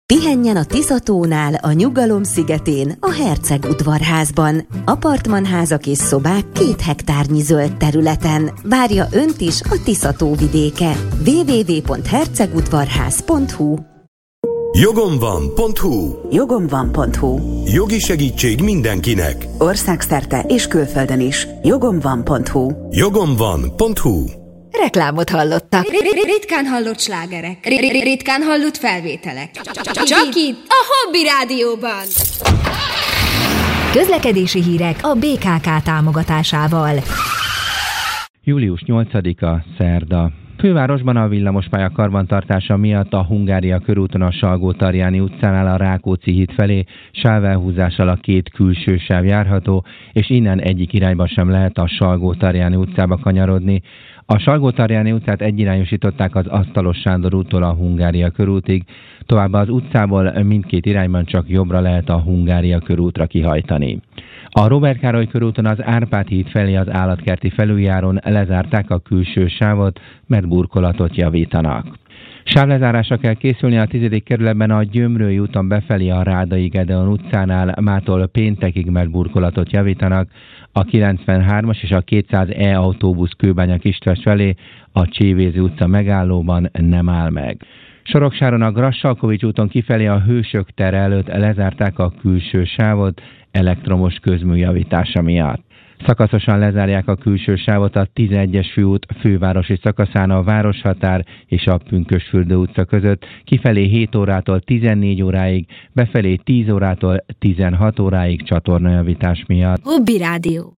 Pihenjen a Tisza-tónál, a Nyugalom szigetén, a Herceg udvarházban. Apartmanházak és szobák 2 hektárnyi zöld területen. Várja önt is a Tisza-tó vidéke. www.hercegudvarház.hu. Jogomvan.hu. Jogomvan.hu. Jogi segítség mindenkinek. Országszerte és külföldön is. Jogomvan.hu. Jogomvan.hu. Reklámot hallottak. Ritkán hallott slágerek. Ritkán hallott felvételek. Csak itt, a Hobby Rádióban. Közlekedési hírek a BKK támogatásával. Július 8-a, szerda. Fővárosban a villamospálya karbantartása miatt a Hungária körúton a Salgó-Tarjáni utcánál a Rákóczi híd felé sávelhúzással a 2 külső sáv járható, és innen egyik irányba sem lehet a Salgó-Tarjáni utcába kanyarodni. A Salgó-Tarjáni utcát egyirányosították az Asztalos Sándor úttól a Hungária körútig, továbbá az utcából mindkét irányban csak jobbra lehet a Hungária körútra kihajtani. A Róbert Károly körúton az Árpád híd felé az állatkerti felüljáron lezárták a külső sávot, mert burkolatot javítanak. Sávlezárásra kell készülni a 10. kerületben a Gyömrői úton befelé a Rádai Gedeon utcánál, mától péntekig, mert burkolatot javítanak. A 93-as és a 200E autóbusz Kőbánya-Kistvesz felé a Csévézi utca megállóban nem áll meg. Soroksáron a Grassalkovics úton kifelé a Hősök tere előtt lezárták a külső sávot elektromos közmű javítása miatt. Szakaszosan lezárják a külső sávot a 11-es főút fővárosi szakaszán a Városhatár és a Pünkösdfürdő utca között, kifelé 7 órától 14 óráig, befelé 10 órától 16 óráig csatornajavítás miatt. Hobby Rádió.